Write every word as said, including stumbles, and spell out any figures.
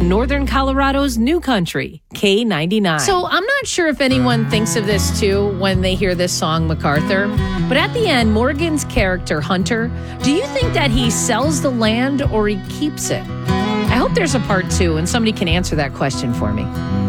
Northern Colorado's new country, K ninety-nine. So I'm not sure if anyone thinks of this too when they hear this song, MacArthur. But at the end, Morgan's character, Hunter, do you think that he sells the land or he keeps it? I hope there's a part two and somebody can answer that question for me.